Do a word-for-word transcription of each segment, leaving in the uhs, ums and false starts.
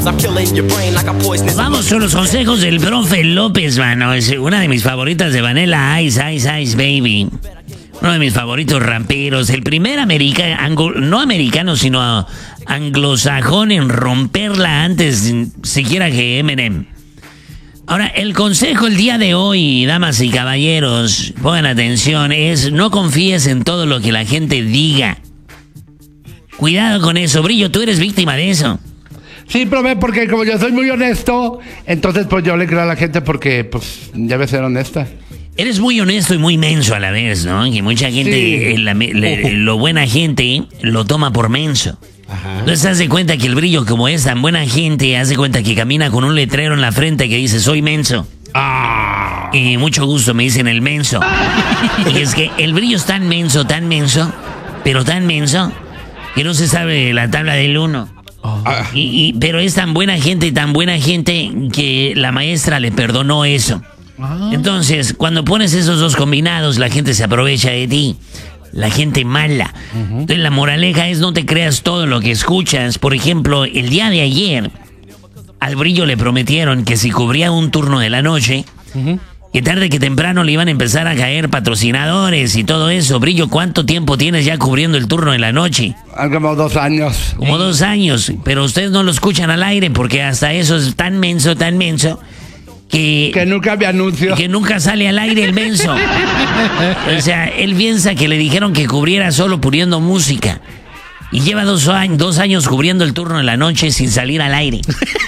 Vamos con los consejos del profe López, mano. Es una de mis favoritas de Vanilla Ice, Ice, Ice Baby. Uno de mis favoritos ramperos. El primer americano, no americano, sino anglosajón en romperla antes siquiera que Eminem. Ahora, el consejo el día de hoy, damas y caballeros, pongan atención, es no confíes en todo lo que la gente diga. Cuidado con eso, Brillo, tú eres víctima de eso. Sí, profe, porque como yo soy muy honesto, entonces pues yo le creo a la gente porque pues debe ser honesta. Eres muy honesto y muy menso a la vez, ¿no? Que mucha gente, sí. eh, la, le, lo buena gente, lo toma por menso. Ajá. Entonces hace cuenta que el Brillo, como es tan buena gente, hace cuenta que camina con un letrero en la frente que dice soy menso. Ah. Y mucho gusto me dicen el menso. Y es que el Brillo es tan menso, tan menso, pero tan menso, que no se sabe la tabla del uno. Oh. Y, y, pero es tan buena gente y tan buena gente que la maestra le perdonó eso. Ah. Entonces, cuando pones esos dos combinados, la gente se aprovecha de ti. La gente mala. Uh-huh. Entonces, la moraleja es no te creas todo lo que escuchas. Por ejemplo, el día de ayer, al Brillo le prometieron que si cubría un turno de la noche, uh-huh. que tarde que temprano le iban a empezar a caer patrocinadores y todo eso. Brillo, ¿cuánto tiempo tienes ya cubriendo el turno de la noche? Como dos años. Como dos años. Pero ustedes no lo escuchan al aire porque hasta eso es tan menso, tan menso. Que, que nunca me anuncio. Que nunca sale al aire el menso. O sea, él piensa que le dijeron que cubriera solo poniendo música. Y lleva dos años, dos años cubriendo el turno de la noche sin salir al aire.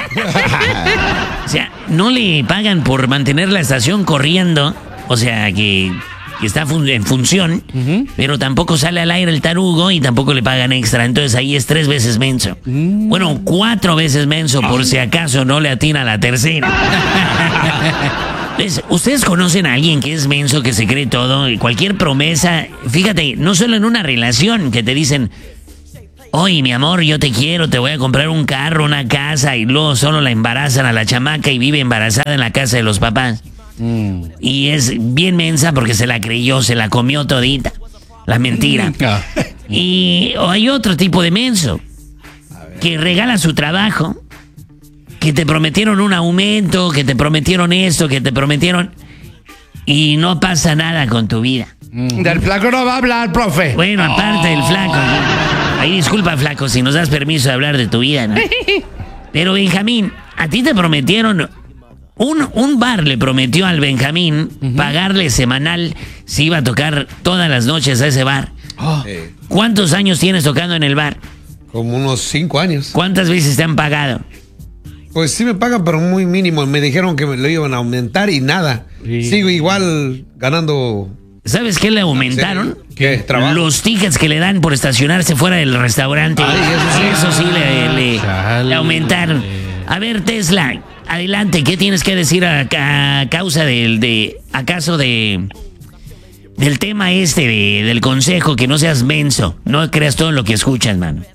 O sea, no le pagan por mantener la estación corriendo. O sea, que, que está fun- en función. Uh-huh. Pero tampoco sale al aire el tarugo y tampoco le pagan extra. Entonces ahí es tres veces menso. Uh-huh. Bueno, cuatro veces menso por uh-huh. si acaso no le atina la tercera. Entonces, ¿ustedes conocen a alguien que es menso, que se cree todo? Y cualquier promesa, fíjate, no solo en una relación que te dicen... Oye, mi amor, yo te quiero, te voy a comprar un carro, una casa, y luego solo la embarazan a la chamaca y vive embarazada en la casa de los papás. Mm. Y es bien mensa porque se la creyó, se la comió todita. La mentira. Y o hay otro tipo de menso que regala su trabajo, que te prometieron un aumento, que te prometieron esto, que te prometieron... Y no pasa nada con tu vida. Mm. Del flaco no va a hablar, profe. Bueno, aparte oh. del flaco. Ahí disculpa, flaco, si nos das permiso de hablar de tu vida, ¿no? Pero, Benjamín, a ti te prometieron... Un, un bar le prometió al Benjamín uh-huh. pagarle semanal si iba a tocar todas las noches a ese bar. Oh. ¿Cuántos años tienes tocando en el bar? Como unos cinco años. ¿Cuántas veces te han pagado? Pues sí me pagan, pero muy mínimo. Me dijeron que me lo iban a aumentar y nada. Sí. Sigo igual ganando... ¿Sabes qué le aumentaron? ¿Qué? ¿Trabajo? Los tickets que le dan por estacionarse fuera del restaurante. Ay, eso sí, eso sí le, le, le aumentaron. A ver, Tesla, adelante. ¿Qué tienes que decir a, a causa del, de, acaso de, del tema este de, del consejo? Que no seas menso. No creas todo lo que escuchas, mano.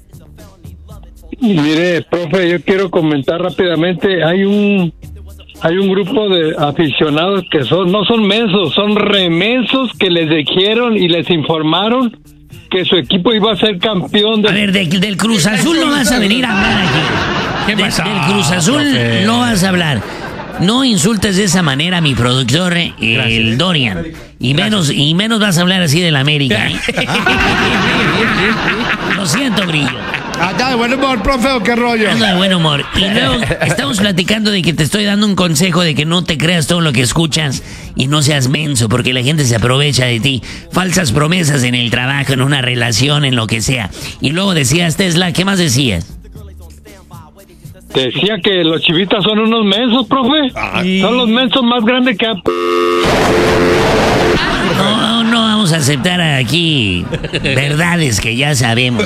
Mire, profe, yo quiero comentar rápidamente. Hay un... Hay un grupo de aficionados que son no son mensos, son remensos que les dijeron y les informaron que su equipo iba a ser campeón. De... A ver, de, del Cruz Azul no vas a venir a hablar aquí. ¿Qué de, pasa? Del Cruz Azul okay. no vas a hablar. No insultes de esa manera a mi productor, eh, el Dorian. Y menos, y menos vas a hablar así del América. ¿eh? Lo siento, Brillo. ¿Anda de buen humor, profe, o qué rollo? Ando de buen humor. Y luego estamos platicando de que te estoy dando un consejo de que no te creas todo lo que escuchas y no seas menso, porque la gente se aprovecha de ti. Falsas promesas en el trabajo, en una relación, en lo que sea. Y luego decías, Tesla, ¿qué más decías? Decía que los chivitas son unos mensos, profe. Ay. Son los mensos más grandes que... Ha... No, no vamos a aceptar aquí verdades que ya sabemos.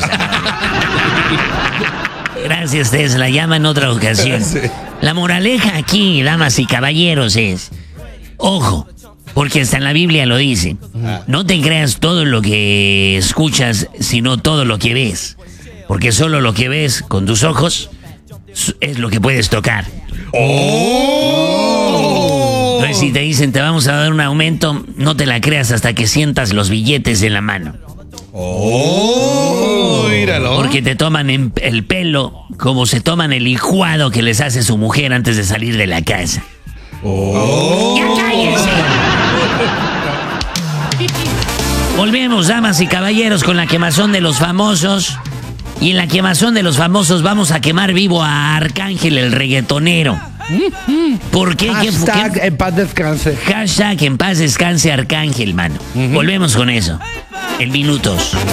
Gracias, Tesla. Llama en otra ocasión. La moraleja aquí, damas y caballeros, es... Ojo, porque hasta en la Biblia lo dice. No te creas todo lo que escuchas, sino todo lo que ves. Porque solo lo que ves con tus ojos es lo que puedes tocar. ¡Oh! Entonces, si te dicen te vamos a dar un aumento, no te la creas hasta que sientas los billetes en la mano. Oh, míralo. Porque te toman en- el pelo como se toman el licuado que les hace su mujer antes de salir de la casa. Oh. ¡Ya cállense! Volvemos, damas y caballeros, con la quemazón de los famosos. Y en la quemazón de los famosos vamos a quemar vivo a Arcángel, el reggaetonero. ¿Por qué? ¿Qué- Hashtag qué- en paz descanse. Hashtag en paz descanse Arcángel, mano. Volvemos con eso. En minutos.